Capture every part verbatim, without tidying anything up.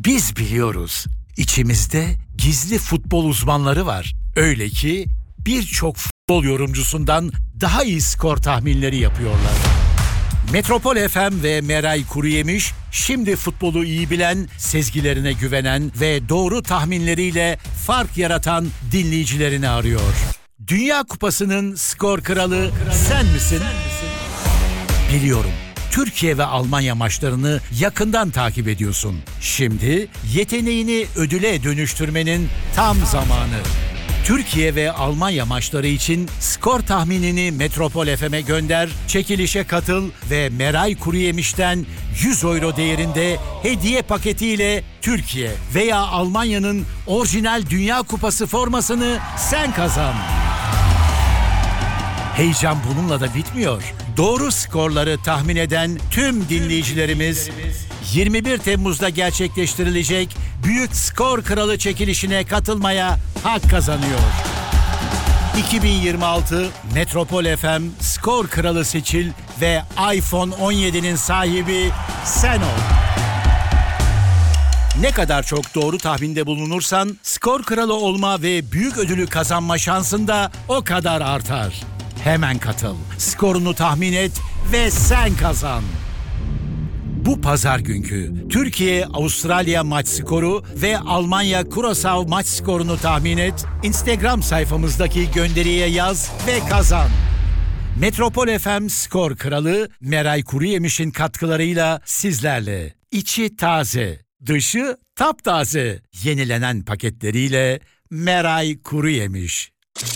Biz biliyoruz. İçimizde gizli futbol uzmanları var. Öyle ki birçok futbol yorumcusundan daha iyi skor tahminleri yapıyorlar. Metropol F M ve Meray Kuruyemiş şimdi futbolu iyi bilen, sezgilerine güvenen ve doğru tahminleriyle fark yaratan dinleyicilerini arıyor. Dünya Kupası'nın skor kralı sen misin? Biliyorum. Türkiye ve Almanya maçlarını yakından takip ediyorsun. Şimdi yeteneğini ödüle dönüştürmenin tam zamanı. Türkiye ve Almanya maçları için skor tahminini Metropol F M'e gönder, çekilişe katıl ve Meray Kuruyemiş'ten yüz euro değerinde hediye paketiyle Türkiye veya Almanya'nın orijinal Dünya Kupası formasını sen kazan. Heyecan bununla da bitmiyor. Doğru skorları tahmin eden tüm dinleyicilerimiz yirmi bir Temmuz'da gerçekleştirilecek Büyük Skor Kralı çekilişine katılmaya hak kazanıyor. iki bin yirmi altı Metropol F M Skor Kralı seçil ve iPhone on yedi'nin sahibi sen ol. Ne kadar çok doğru tahminde bulunursan skor kralı olma ve büyük ödülü kazanma şansın da o kadar artar. Hemen katıl, skorunu tahmin et ve sen kazan. Bu pazar günkü Türkiye-Avustralya maç skoru ve Almanya-Curaçao maç skorunu tahmin et, Instagram sayfamızdaki gönderiye yaz ve kazan. Metropol F M Skor Kralı Meray Kuruyemiş'in katkılarıyla sizlerle. İçi taze, dışı taptaze. Yenilenen paketleriyle Meray Kuruyemiş.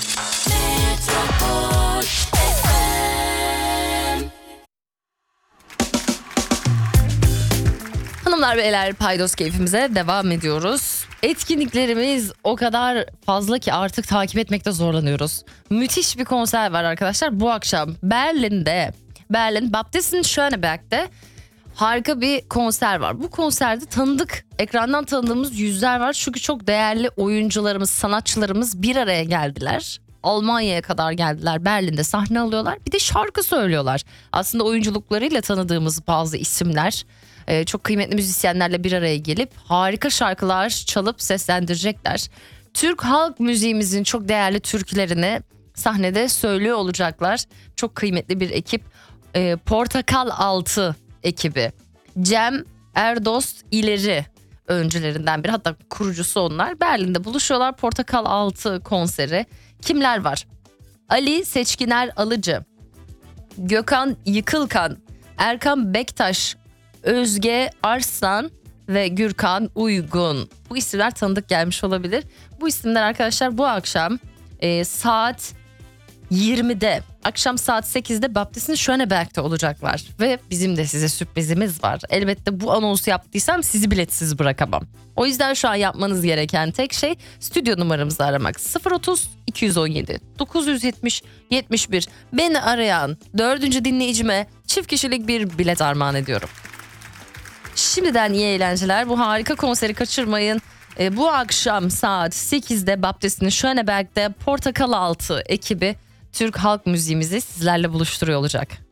Hanımlar beyler, paydos keyfimize devam ediyoruz. Etkinliklerimiz o kadar fazla ki artık takip etmekte zorlanıyoruz. Müthiş bir konser var arkadaşlar bu akşam Berlin'de. Berlin Baptisten Schöneberg'de harika bir konser var. Bu konserde tanıdık, ekrandan tanıdığımız yüzler var. Çünkü çok değerli oyuncularımız, sanatçılarımız bir araya geldiler. Almanya'ya kadar geldiler. Berlin'de sahne alıyorlar. Bir de şarkı söylüyorlar. Aslında oyunculuklarıyla tanıdığımız bazı isimler, Ee, çok kıymetli müzisyenlerle bir araya gelip harika şarkılar çalıp seslendirecekler. Türk halk müziğimizin çok değerli türkülerini sahnede söylüyor olacaklar. Çok kıymetli bir ekip. Ee, Portakal Altı ekibi. Cem Erdost İleri öncülerinden biri, hatta kurucusu onlar. Berlin'de buluşuyorlar. Portakal Altı konseri. Kimler var? Ali Seçkiner Alıcı, Gökhan Yıkılkan, Erkan Bektaş, Özge Arslan ve Gürkan Uygun. Bu isimler tanıdık gelmiş olabilir. Bu isimler arkadaşlar bu akşam e, saat yirmide, akşam saat sekizde Baptisten Schöneberg'de olacaklar. Ve bizim de size sürprizimiz var. Elbette bu anonsu yaptıysam sizi biletsiz bırakamam. O yüzden şu an yapmanız gereken tek şey stüdyo numaramızı aramak. sıfır otuz iki on yedi dokuz yüz yetmiş yetmiş bir. Beni arayan dördüncü dinleyicime çift kişilik bir bilet armağan ediyorum. Şimdiden iyi eğlenceler. Bu harika konseri kaçırmayın. E, bu akşam saat sekizde Baptisten Schöneberg'de Portakal Altı ekibi Türk halk müziğimizi sizlerle buluşturuyor olacak.